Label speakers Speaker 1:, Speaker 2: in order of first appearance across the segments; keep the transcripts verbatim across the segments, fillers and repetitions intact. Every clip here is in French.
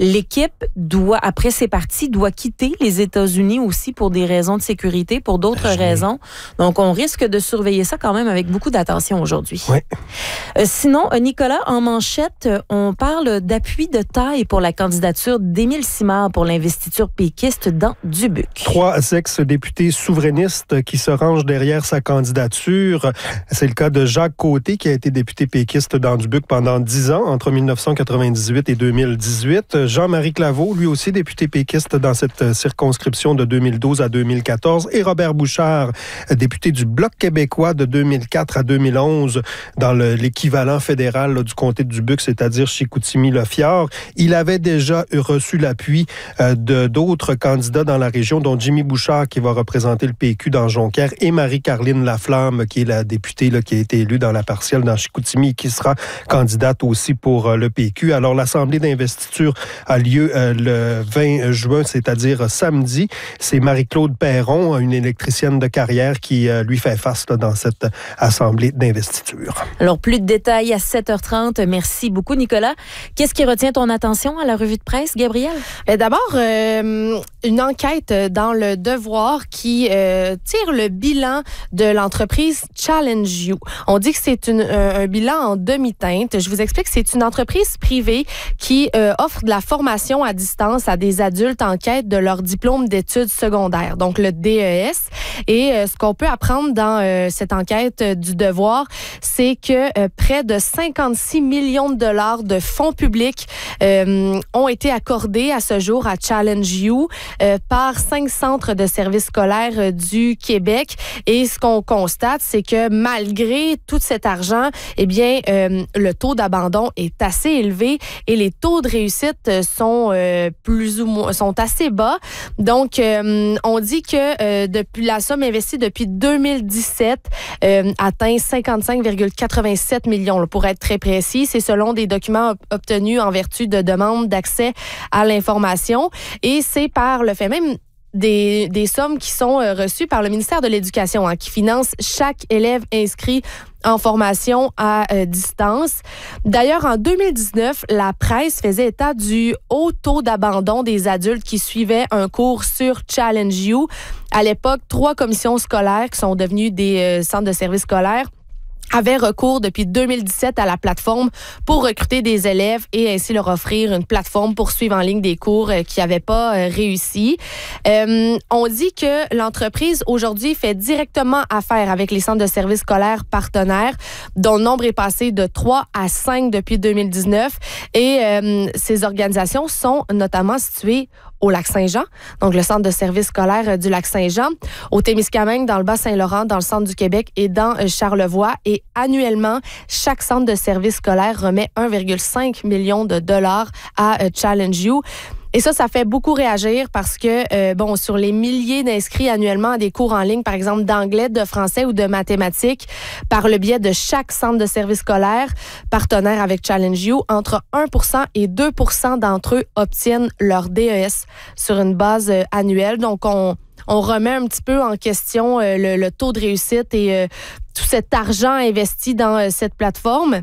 Speaker 1: L'équipe doit, après ses parties, doit quitter les États-Unis aussi pour des raisons de sécurité, pour d'autres
Speaker 2: Imaginez.
Speaker 1: raisons. Donc, on risque de surveiller ça quand même avec beaucoup d'attention aujourd'hui.
Speaker 2: Oui.
Speaker 1: Euh, sinon, Nicolas, en manchette, on parle d'appui de taille pour la candidature d'Émile Simard pour l'investiture péquiste dans Dubuc.
Speaker 2: Trois ex-députés souverainistes qui se rangent derrière sa candidature. C'est le cas de Jacques Côté, qui a été député péquiste dans Dubuc pendant dix ans, entre dix-neuf cent quatre-vingt-dix-huit et deux mille dix-huit. Jean-Marie Claveau, lui aussi député péquiste dans cette circonscription de deux mille douze à deux mille quatorze. Et Robert Bouchard, député du Bloc québécois de deux mille quatre à deux mille onze, dans le, l'équivalent fédéral là, du comté de Dubuc, c'est-à-dire Chicoutimi-Le Fjord. Il avait déjà reçu l'appui euh, de d'autres candidats dans la région, dont Jimmy Bouchard, qui va représenter le P Q dans Jonquière, et Marie-Carline Laflamme, qui est la députée là, qui a été élue dans la partielle dans Chicoutimi et qui sera candidate aussi pour euh, le P Q. Alors, l'Assemblée d'investiture a lieu euh, le vingt juin, c'est-à-dire samedi. C'est Marie-Claude Perron, une électricienne de carrière, qui euh, lui fait face là, dans cette Assemblée d'investiture.
Speaker 1: Alors, plus de détails à sept heures trente. Merci beaucoup, Nicolas. Qu'est-ce qui retient ton attention à la revue de presse, Gabrielle?
Speaker 3: Euh, d'abord, euh, une enquête dans Le Devoir qui euh, tire le bilan de l'entreprise Challenge You. On dit que c'est une, euh, un bilan en demi-teinte. Je vous explique, c'est une entreprise privée qui euh, offre de la formation à distance à des adultes en quête de leur diplôme d'études secondaires, donc le D E S. Et euh, ce qu'on peut apprendre dans euh, cette enquête euh, du Devoir, c'est que euh, près de cinquante-six millions de dollars de fonds publics euh, ont été accordés à ce jour à Challenge You euh, par cinq centres de services scolaires euh, du Québec. Et ce qu'on constate, c'est que malgré tout cet argent, eh bien, euh, le taux d'abandon est assez élevé et les taux de réussite sont euh, plus ou moins sont assez bas. Donc, euh, on dit que euh, depuis la somme investie depuis deux mille dix-sept euh, atteint cinquante-cinq virgule quatre-vingt-sept millions, là, pour être très précis. C'est selon des documents obtenus en vertu de demandes d'accès à l'information. Et c'est par le fait même Des, des sommes qui sont euh, reçues par le ministère de l'Éducation, hein, qui finance chaque élève inscrit en formation à euh, distance. D'ailleurs, en deux mille dix-neuf, la presse faisait état du haut taux d'abandon des adultes qui suivaient un cours sur Challenge You. À l'époque, trois commissions scolaires qui sont devenues des euh, centres de services scolaires avait recours depuis deux mille dix-sept à la plateforme pour recruter des élèves et ainsi leur offrir une plateforme pour suivre en ligne des cours euh, qui n'avaient pas euh, réussi. Euh, on dit que l'entreprise aujourd'hui fait directement affaire avec les centres de services scolaires partenaires, dont le nombre est passé de trois à cinq depuis deux mille dix-neuf. Et euh, ces organisations sont notamment situées au Lac-Saint-Jean, donc le centre de services scolaires du Lac-Saint-Jean, au Témiscamingue, dans le Bas-Saint-Laurent, dans le centre du Québec et dans Charlevoix. Et annuellement, chaque centre de services scolaires remet un virgule cinq million de dollars à Challenge You. Et ça, ça fait beaucoup réagir parce que, euh, bon, sur les milliers d'inscrits annuellement à des cours en ligne, par exemple d'anglais, de français ou de mathématiques, par le biais de chaque centre de service scolaire partenaire avec Challenge You, entre un pour cent et deux pour cent d'entre eux obtiennent leur D E S sur une base euh, annuelle. Donc, on, on remet un petit peu en question euh, le, le taux de réussite et euh, tout cet argent investi dans euh, cette plateforme.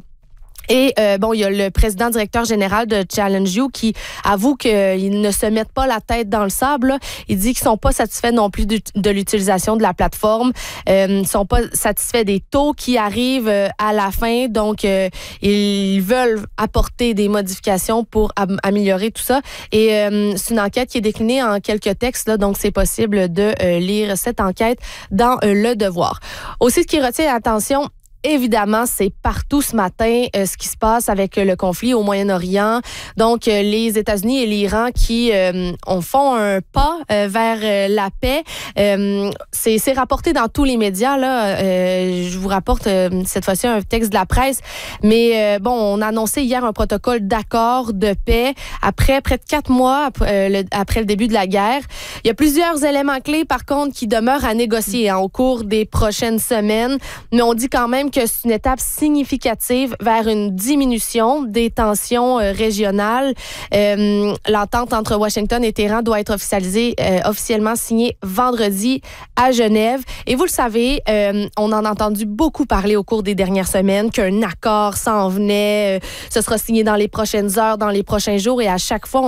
Speaker 3: Et euh, bon, il y a le président directeur général de Challenge You qui avoue qu'ils ne se mettent pas la tête dans le sable, là. Il dit qu'ils sont pas satisfaits non plus de, de l'utilisation de la plateforme. Euh, ils sont pas satisfaits des taux qui arrivent euh, à la fin. Donc, euh, ils veulent apporter des modifications pour am- améliorer tout ça. Et euh, c'est une enquête qui est déclinée en quelques textes, là, donc c'est possible de euh, lire cette enquête dans euh, Le Devoir. Aussi, ce qui retient l'attention, évidemment, c'est partout ce matin euh, ce qui se passe avec euh, le conflit au Moyen-Orient. Donc, euh, les États-Unis et l'Iran qui euh, on font un pas euh, vers euh, la paix. Euh, c'est, c'est rapporté dans tous les médias, là. Euh, je vous rapporte euh, cette fois-ci un texte de la presse. Mais euh, bon, on a annoncé hier un protocole d'accord de paix après près de quatre mois après, euh, le, après le début de la guerre. Il y a plusieurs éléments clés, par contre, qui demeurent à négocier hein, au cours des prochaines semaines. Mais on dit quand même que c'est une étape significative vers une diminution des tensions euh, régionales. Euh, l'entente entre Washington et Téhéran doit être officialisée, euh, officiellement signée vendredi à Genève. Et vous le savez, euh, on en a entendu beaucoup parler au cours des dernières semaines qu'un accord s'en venait. Euh, ce sera signé dans les prochaines heures, dans les prochains jours. Et à chaque fois,